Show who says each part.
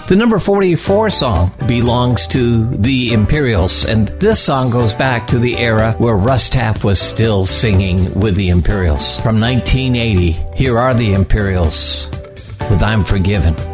Speaker 1: The number 44 song belongs to the Imperials, and this song goes back to the era where Russ Taff was still singing with the Imperials. From 1980, here are the Imperials with I'm Forgiven.